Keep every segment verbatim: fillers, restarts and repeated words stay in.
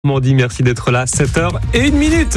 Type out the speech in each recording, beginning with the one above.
Mandy, merci d'être là. sept heures et une minute.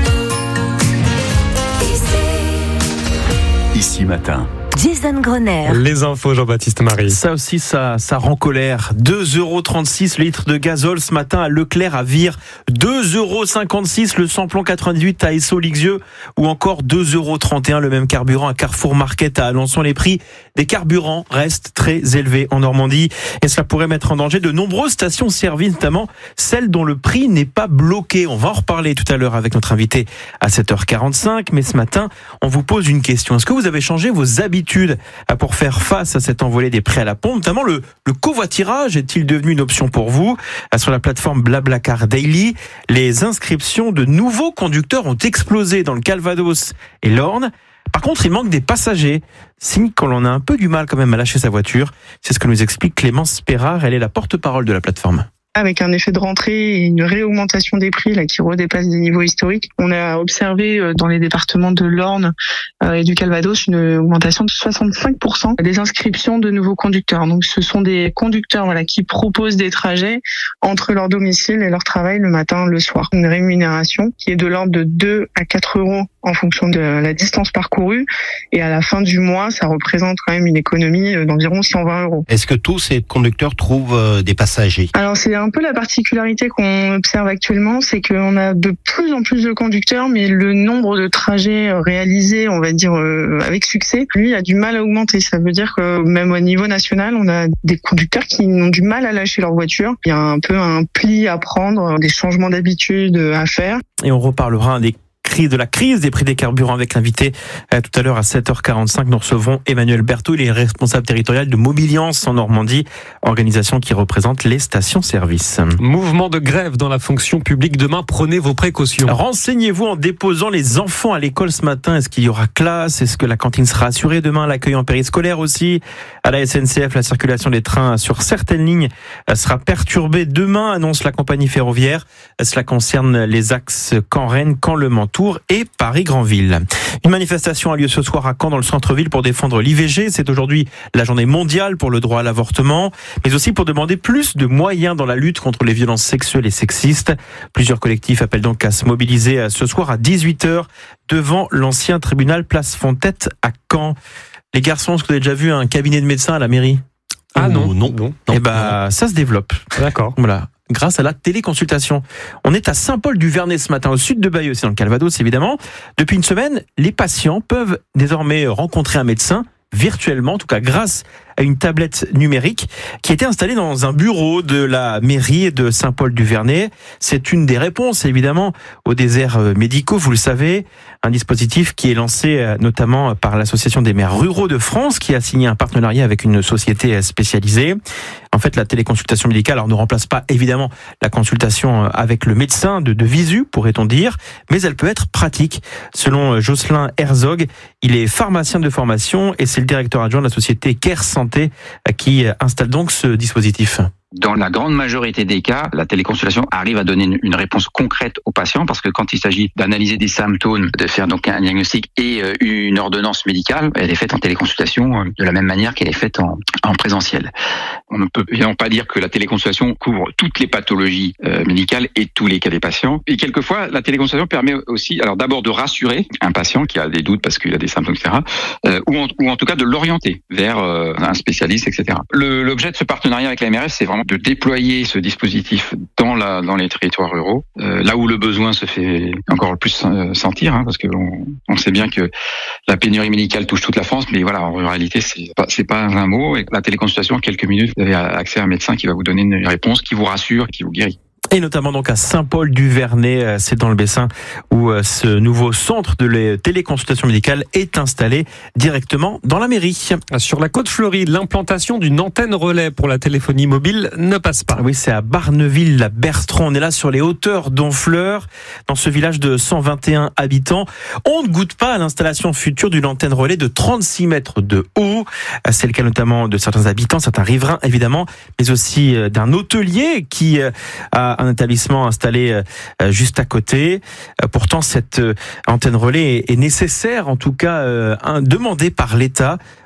Ici Matin. Jason Grenier. Les infos, Jean-Baptiste Marie. Ça aussi, ça, ça rend colère. deux euros trente-six le litre de gazole ce matin à Leclerc à Vire. deux euros cinquante-six le samplon quatre-vingt-dix-huit à Esso-Lixeux. Ou encore deux euros trente et un le même carburant à Carrefour Market à Alençon. Les prix des carburants restent très élevés en Normandie. Et cela pourrait mettre en danger de nombreuses stations-service, notamment celles dont le prix n'est pas bloqué. On va en reparler tout à l'heure avec notre invité à sept heures quarante-cinq. Mais ce matin, on vous pose une question. Est-ce que vous avez changé vos habitudes pour faire face à cette envolée des prix à la pompe, notamment le, le covoiturage est-il devenu une option pour vous? Sur la plateforme Blablacar Daily, les inscriptions de nouveaux conducteurs ont explosé dans le Calvados et l'Orne. Par contre, il manque des passagers, signe qu'on en a un peu du mal quand même à lâcher sa voiture. C'est ce que nous explique Clémence Perrard, elle est la porte-parole de la plateforme. Avec un effet de rentrée et une réaugmentation des prix là qui redépasse des niveaux historiques, on a observé dans les départements de l'Orne et du Calvados une augmentation de soixante-cinq pour cent des inscriptions de nouveaux conducteurs. Donc ce sont des conducteurs voilà qui proposent des trajets entre leur domicile et leur travail le matin, le soir. Une rémunération qui est de l'ordre de deux à quatre euros en fonction de la distance parcourue, et à la fin du mois, ça représente quand même une économie d'environ cent vingt euros. Est-ce que tous ces conducteurs trouvent des passagers? Alors c'est un peu la particularité qu'on observe actuellement, c'est qu'on a de plus en plus de conducteurs, mais le nombre de trajets réalisés, on va dire avec succès, lui a du mal à augmenter. Ça veut dire que même au niveau national, on a des conducteurs qui ont du mal à lâcher leur voiture. Il y a un peu un pli à prendre, des changements d'habitude à faire. Et on reparlera des de la crise des prix des carburants avec l'invité euh, tout à l'heure à sept heures quarante-cinq. Nous recevrons Emmanuel Berthaud, il est responsable territorial de Mobiliance en Normandie, organisation qui représente les stations-service. Mouvement de grève dans la fonction publique demain, prenez vos précautions. Renseignez-vous en déposant les enfants à l'école ce matin. Est-ce qu'il y aura classe? Est-ce que la cantine sera assurée demain? L'accueil en périscolaire aussi. À la S N C F, la circulation des trains sur certaines lignes sera perturbée demain, annonce la compagnie ferroviaire. Cela concerne les axes Caen-Rennes, Caen-Le Mans et Paris-Granville. Une manifestation a lieu ce soir à Caen dans le centre-ville pour défendre l'I V G. C'est aujourd'hui la journée mondiale pour le droit à l'avortement, mais aussi pour demander plus de moyens dans la lutte contre les violences sexuelles et sexistes. Plusieurs collectifs appellent donc à se mobiliser ce soir à dix-huit heures devant l'ancien tribunal Place Fontette à Caen. Les garçons, est-ce que vous avez déjà vu un cabinet de médecins à la mairie? Ah non, non, non. Eh ben, ça se développe. D'accord. Voilà. Grâce à la téléconsultation. On est à Saint-Paul-du-Vernay ce matin, au sud de Bayeux, c'est dans le Calvados évidemment. Depuis une semaine, les patients peuvent désormais rencontrer un médecin virtuellement, en tout cas grâce à une tablette numérique qui était installée dans un bureau de la mairie de Saint-Paul-du-Vernay. C'est une des réponses évidemment aux déserts médicaux, vous le savez, un dispositif qui est lancé notamment par l'Association des maires ruraux de France qui a signé un partenariat avec une société spécialisée. En fait, la téléconsultation médicale alors, ne remplace pas évidemment la consultation avec le médecin de, de visu, pourrait-on dire, mais elle peut être pratique. Selon Jocelyn Herzog, il est pharmacien de formation et c'est le directeur adjoint de la société Care Santé qui installe donc ce dispositif. Dans la grande majorité des cas, la téléconsultation arrive à donner une réponse concrète au patient parce que quand il s'agit d'analyser des symptômes, de faire donc un diagnostic et une ordonnance médicale, elle est faite en téléconsultation de la même manière qu'elle est faite en, en présentiel. On ne peut évidemment pas dire que la téléconsultation couvre toutes les pathologies euh, médicales et tous les cas des patients. Et quelquefois, la téléconsultation permet aussi, alors d'abord de rassurer un patient qui a des doutes parce qu'il a des symptômes, et cetera, euh, ou, en, ou en tout cas de l'orienter vers euh, un spécialiste, et cetera. Le, l'objet de ce partenariat avec la M R S, c'est vraiment de déployer ce dispositif dans la dans les territoires ruraux, euh, là où le besoin se fait encore le plus euh, sentir, hein, parce que on, on sait bien que la pénurie médicale touche toute la France, mais voilà, en réalité, c'est pas c'est pas un mot. Et la téléconsultation, en quelques minutes, vous avez accès à un médecin qui va vous donner une réponse, qui vous rassure, qui vous guérit. Et notamment donc à Saint-Paul-du-Vernay, c'est dans le Bessin où ce nouveau centre de téléconsultation médicale est installé directement dans la mairie. Sur la côte fleurie, l'implantation d'une antenne relais pour la téléphonie mobile ne passe pas. Oui, c'est à Barneville-la-Bertrand. On est là sur les hauteurs d'Honfleur, dans ce village de cent vingt et un habitants. On ne goûte pas à l'installation future d'une antenne relais de trente-six mètres de haut. C'est le cas notamment de certains habitants, certains riverains évidemment, mais aussi d'un hôtelier qui a un établissement installé juste à côté. Pourtant, cette antenne relais est nécessaire, en tout cas demandée par l'État.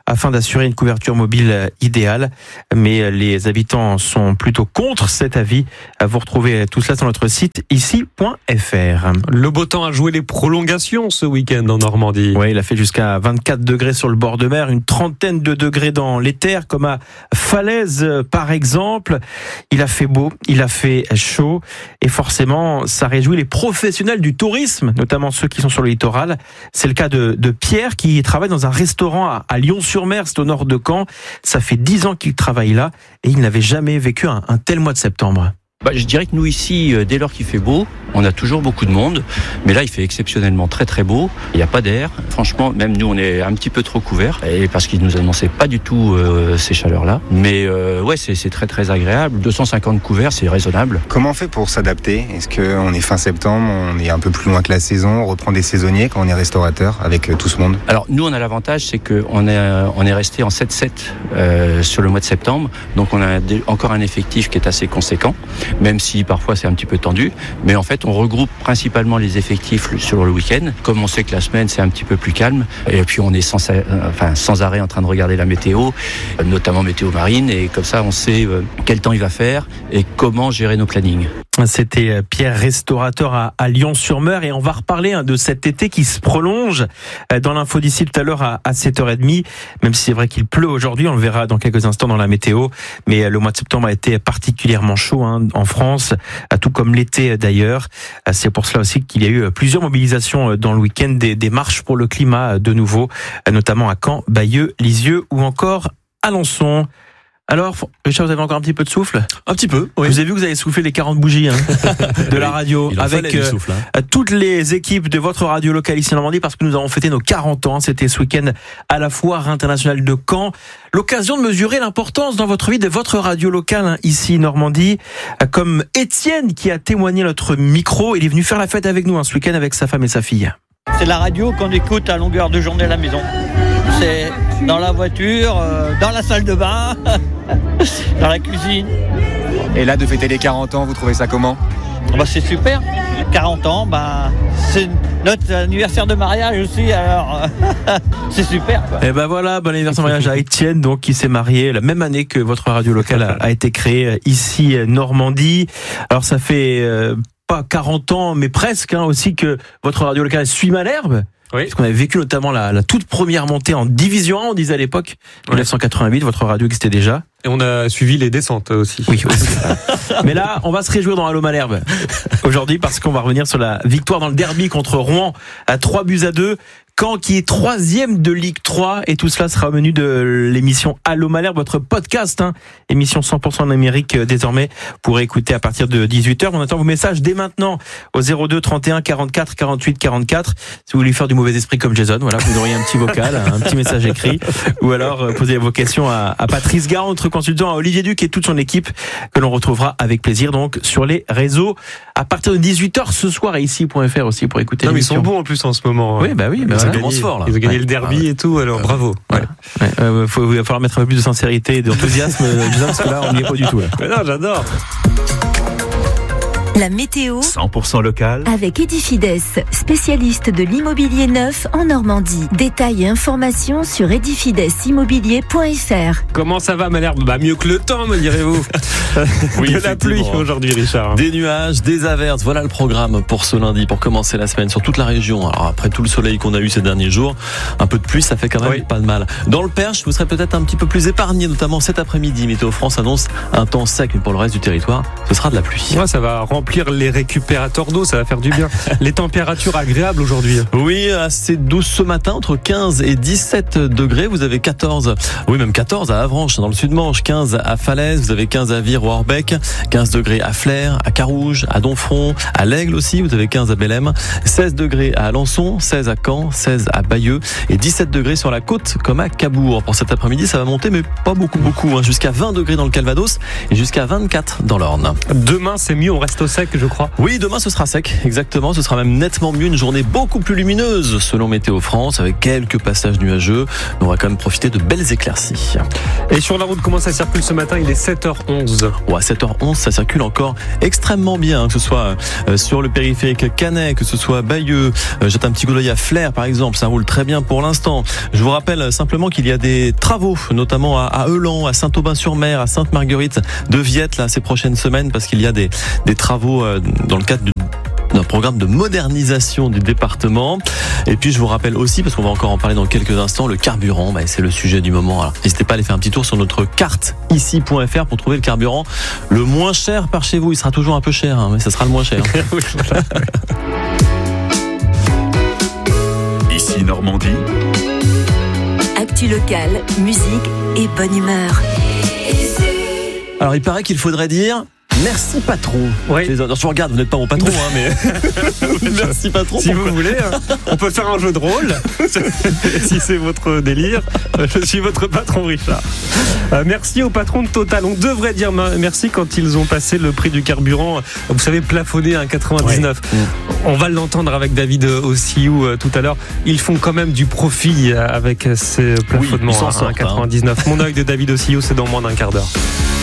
afin d'assurer une couverture mobile idéale. Mais les habitants sont plutôt contre cet avis. Vous retrouvez tout cela sur notre site ici point f r. Le beau temps a joué les prolongations ce week-end en Normandie. Oui, il a fait jusqu'à vingt-quatre degrés sur le bord de mer, une trentaine de degrés dans les terres, comme à Falaise par exemple. Il a fait beau, il a fait chaud et forcément ça réjouit les professionnels du tourisme, notamment ceux qui sont sur le littoral. C'est le cas de, de Pierre qui travaille dans un restaurant à, à Lyon-sur-Mer, c'est au nord de Caen. Ça fait dix ans qu'il travaille là et il n'avait jamais vécu un, un tel mois de septembre. Bah, je dirais que nous ici, dès lors qu'il fait beau, on a toujours beaucoup de monde. Mais là, il fait exceptionnellement très très beau. Il n'y a pas d'air. Franchement, même nous, on est un petit peu trop couverts. Et parce qu'ils nous annonçaient pas du tout euh, ces chaleurs-là. Mais euh, ouais, c'est, c'est très très agréable. deux cent cinquante couverts, c'est raisonnable. Comment on fait pour s'adapter ? Est-ce qu'on est fin septembre, on est un peu plus loin que la saison, on reprend des saisonniers quand on est restaurateur avec tout ce monde ? Alors nous, on a l'avantage, c'est qu'on est, on est resté en sept sept euh, sur le mois de septembre. Donc on a encore un effectif qui est assez conséquent. Même si parfois c'est un petit peu tendu. Mais en fait, on regroupe principalement les effectifs sur le week-end. Comme on sait que la semaine, c'est un petit peu plus calme. Et puis, on est sans, enfin, sans arrêt en train de regarder la météo, notamment météo marine. Et comme ça, on sait quel temps il va faire et comment gérer nos plannings. C'était Pierre, restaurateur à, à Lyon-sur-Mer, et on va reparler hein, de cet été qui se prolonge dans l'info d'ici tout à l'heure à, à sept heures trente, même si c'est vrai qu'il pleut aujourd'hui, on le verra dans quelques instants dans la météo, mais le mois de septembre a été particulièrement chaud hein, en France, tout comme l'été d'ailleurs. C'est pour cela aussi qu'il y a eu plusieurs mobilisations dans le week-end, des, des marches pour le climat de nouveau, notamment à Caen, Bayeux, Lisieux ou encore Alençon. Alors, Richard, vous avez encore un petit peu de souffle ? Un petit peu, oui. Vous avez vu que vous avez soufflé les quarante bougies hein, de la radio, il en avec fallait du souffle, hein. toutes les équipes de votre radio locale ici en Normandie, parce que nous avons fêté nos quarante ans. C'était ce week-end à la Foire internationale de Caen. L'occasion de mesurer l'importance dans votre vie de votre radio locale hein, ici en Normandie. Comme Étienne qui a témoigné à notre micro, il est venu faire la fête avec nous hein, ce week-end avec sa femme et sa fille. C'est la radio qu'on écoute à longueur de journée à la maison. C'est dans la voiture, euh, dans la salle de bain, dans la cuisine. Et là, de fêter les quarante ans, vous trouvez ça comment ? Bah, c'est super. quarante ans, bah, c'est notre anniversaire de mariage aussi, alors c'est super. Quoi. Et ben voilà, bon anniversaire de mariage à Étienne, donc qui s'est marié la même année que votre radio locale a, a été créée ici Normandie. Alors ça fait euh, pas quarante ans, mais presque hein, aussi que votre radio locale suit Malherbe. Oui. Parce qu'on avait vécu notamment la, la toute première montée en Division un, on disait à l'époque, en dix-neuf cent quatre-vingt-huit, votre radio existait déjà. Et on a suivi les descentes aussi. Oui, aussi. Mais là, on va se réjouir dans Allô Malherbe aujourd'hui parce qu'on va revenir sur la victoire dans le derby contre Rouen à trois buts à deux. Caen qui est troisième de Ligue trois, et tout cela sera au menu de l'émission Allô Malherbe, votre podcast, hein, émission cent pour cent numérique euh, désormais, pour écouter à partir de dix-huit heures. On attend vos messages dès maintenant au zéro deux trente et un quarante-quatre quarante-huit quarante-quatre. Si vous voulez faire du mauvais esprit comme Jason, voilà, vous auriez un petit vocal, un petit message écrit, ou alors euh, posez vos questions à, à Patrice Garand, notre consultant, à Olivier Duc et toute son équipe que l'on retrouvera avec plaisir donc sur les réseaux à partir de dix-huit heures ce soir, et ici point f r aussi pour écouter non, l'émission. Mais ils sont bons en plus en ce moment. Oui, bah oui, bah ils, voilà. ont gagné, fort, là. ils ont gagné ouais. le derby ouais. et tout, alors ouais. bravo. Ouais. Ouais. Euh, faut, il va falloir mettre un peu plus de sincérité et d'enthousiasme, parce que là, on n'y est pas du tout. Là. Mais non, j'adore. La météo cent pour cent local avec Edifides, spécialiste de l'immobilier neuf en Normandie. Détails et informations sur edifides immobilier point f r. Comment ça va Malherbe ? Bah mieux que le temps, me direz-vous. Oui, de la pluie aujourd'hui, Richard. Des nuages, des averses, voilà le programme pour ce lundi, pour commencer la semaine sur toute la région. Alors après tout le soleil qu'on a eu ces derniers jours, un peu de pluie, ça fait quand même oui. pas de mal. Dans le Perche, vous serez peut-être un petit peu plus épargné, notamment cet après-midi. Météo France annonce un temps sec, mais pour le reste du territoire, ce sera de la pluie. Ouais, ça va remplir les récupérateurs d'eau, ça va faire du bien. Les températures agréables aujourd'hui. Oui, assez douce ce matin, entre quinze et dix-sept degrés. Vous avez quatorze, oui même quatorze à Avranches, dans le Sud-Manche, quinze à Falaise, vous avez quinze à Vire ou Orbec, quinze degrés à Flers, à Carouge, à Donfront, à l'Aigle aussi, vous avez quinze à Bélem, seize degrés à Alençon, seize à Caen, seize à Bayeux et dix-sept degrés sur la côte comme à Cabourg. Pour cet après-midi, ça va monter mais pas beaucoup beaucoup, hein, jusqu'à vingt degrés dans le Calvados et jusqu'à vingt-quatre dans l'Orne. Demain, c'est mieux, on reste au sec, je crois. Oui, demain ce sera sec, exactement. Ce sera même nettement mieux, une journée beaucoup plus lumineuse selon Météo France, avec quelques passages nuageux. On va quand même profiter de belles éclaircies. Et sur la route, comment ça circule ce matin? Il est sept heures onze. Ouais, sept heures onze, ça circule encore extrêmement bien, que ce soit sur le périphérique Canet, que ce soit Bayeux. Jette un petit coup d'œil à Flers, par exemple, ça roule très bien pour l'instant. Je vous rappelle simplement qu'il y a des travaux, notamment à Eulan, à Saint-Aubin-sur-Mer, à Sainte-Marguerite de Viette, là, ces prochaines semaines, parce qu'il y a des, des travaux dans le cadre du d'un programme de modernisation du département. Et puis je vous rappelle aussi, parce qu'on va encore en parler dans quelques instants, le carburant, bah, c'est le sujet du moment. Alors, n'hésitez pas à aller faire un petit tour sur notre carte ici point f r pour trouver le carburant le moins cher par chez vous. Il sera toujours un peu cher, hein, mais ça sera le moins cher. Oui, voilà. Ici Normandie. Actu locale, musique et bonne humeur. Alors il paraît qu'il faudrait dire... Merci patron. Oui. Je vous regarde, vous n'êtes pas mon patron, hein, mais merci patron. Si vous voulez, hein, on peut faire un jeu de rôle. Si c'est votre délire, je suis votre patron, Richard. Euh, merci au patron de Total. On devrait dire merci quand ils ont passé le prix du carburant. Vous savez, plafonné à un quatre-vingt-dix-neuf. Ouais. On va l'entendre avec David Ossiou euh, tout à l'heure. Ils font quand même du profit avec ces plafonnements oui, à un quatre-vingt-dix-neuf. Hein. Mon œil de David Ossiou, c'est dans moins d'un quart d'heure.